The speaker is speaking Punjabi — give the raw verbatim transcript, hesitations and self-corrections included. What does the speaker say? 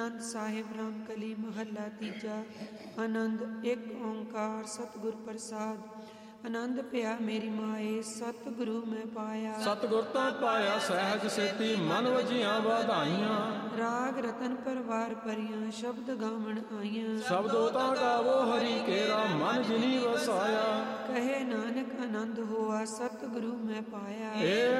ਆਨੰਦ ਸਾਹਿਬ ਰਾਮਕਲੀ ਮਹੱਲਾ ਤੀਜਾ। ਆਨੰਦ ਇੱਕ ਓਂਕਾਰ ਸਤਿਗੁਰ ਪ੍ਰਸਾਦ। ਆਨੰਦ ਪਿਆ ਮੇਰੀ ਮਾਏ ਸਤਿਗੁਰੂ ਮੈਂ ਪਾਇਆ। ਸਤਿਗੁਰ ਤੋਂ ਪਾਇਆ ਸਹਿਜ ਸੇਤੀ ਮਨ ਵਜੀਆਂ ਵਧਾਈਆਂ। ਰਾਗ ਰਤਨ ਪਰਵਾਰ ਭਰੀਆਂ ਸ਼ਬਦ ਗਾਵਣ ਆਈਆਂ। ਸ਼ਬਦੋ ਤਾਂ ਗਾਵੋ ਹਰੀ ਕੇਰਾ ਮਨ ਜਿਨੀ ਵਸਾਇਆ। ਕਹੇ ਨਾਨਕ ਆਨੰਦ ਹੋਆ ਸਤਿਗੁਰੂ ਮੈਂ ਪਾਇਆ।